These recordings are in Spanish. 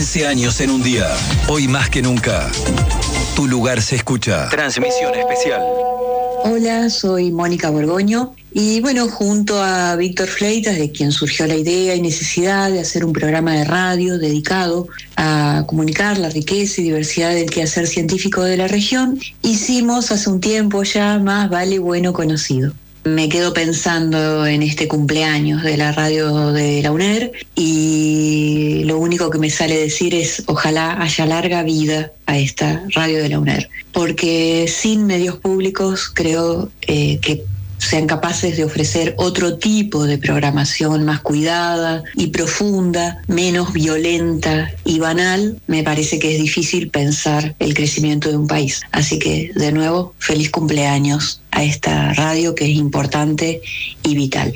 15 años en un día. Hoy más que nunca, tu lugar se escucha. Transmisión especial. Hola, soy Mónica Borgoño y bueno, junto a Víctor Fleitas, de quien surgió la idea y necesidad de hacer un programa de radio dedicado a comunicar la riqueza y diversidad del quehacer científico de la región, hicimos hace un tiempo ya Más vale bueno conocido. Me quedo pensando en este cumpleaños de la radio de la UNER y lo único que me sale decir es ojalá haya larga vida a esta radio de la UNER, porque sin medios públicos creo que sean capaces de ofrecer otro tipo de programación más cuidada y profunda, menos violenta y banal, me parece que es difícil pensar el crecimiento de un país. Así que, de nuevo, feliz cumpleaños a esta radio que es importante y vital.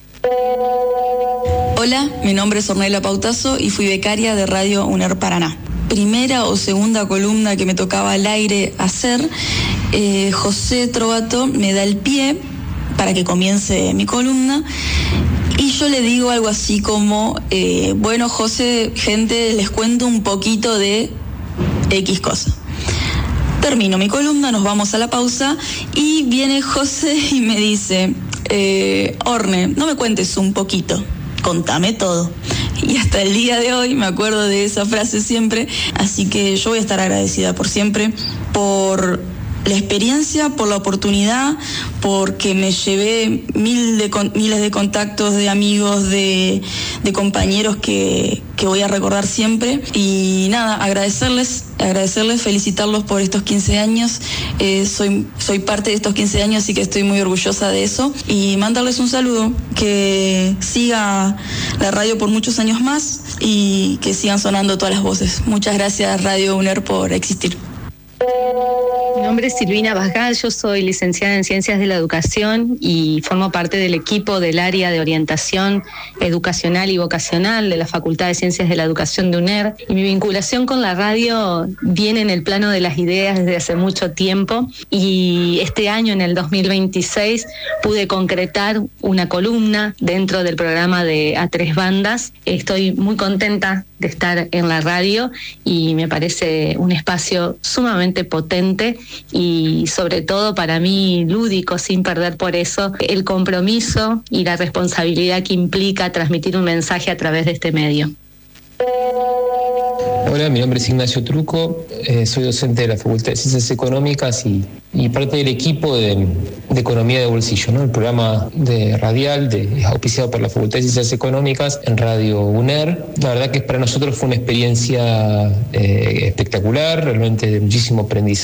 Hola, mi nombre es Ornella Pautazo y fui becaria de Radio UNER Paraná. Primera o segunda columna que me tocaba al aire hacer, José Trovato me da el pie para que comience mi columna y yo le digo algo así como, bueno, José, gente, les cuento un poquito de X cosa. Termino mi columna, nos vamos a la pausa y viene José y me dice, Orne, no me cuentes un poquito, contame todo. Y hasta el día de hoy me acuerdo de esa frase siempre, así que yo voy a estar agradecida por siempre, por la experiencia, por la oportunidad, porque me llevé miles de contactos, de amigos, de compañeros que voy a recordar siempre. Y nada, agradecerles, felicitarlos por estos 15 años. Soy parte de estos 15 años, así que estoy muy orgullosa de eso. Y mandarles un saludo, que siga la radio por muchos años más y que sigan sonando todas las voces. Muchas gracias, Radio UNER, por existir. Mi nombre es Silvina Basgal, yo soy licenciada en Ciencias de la Educación y formo parte del equipo del área de orientación educacional y vocacional de la Facultad de Ciencias de la Educación de UNER. Y mi vinculación con la radio viene en el plano de las ideas desde hace mucho tiempo y este año, en el 2026, pude concretar una columna dentro del programa de A Tres Bandas. Estoy muy contenta de estar en la radio y me parece un espacio sumamente potente y sobre todo para mí lúdico, sin perder por eso el compromiso y la responsabilidad que implica transmitir un mensaje a través de este medio. Hola, mi nombre es Ignacio Truco, soy docente de la Facultad de Ciencias Económicas y parte del equipo de Economía de Bolsillo, ¿no? El programa de radial auspiciado por la Facultad de Ciencias Económicas en Radio UNER. La verdad que para nosotros fue una experiencia espectacular, realmente de muchísimo aprendizaje.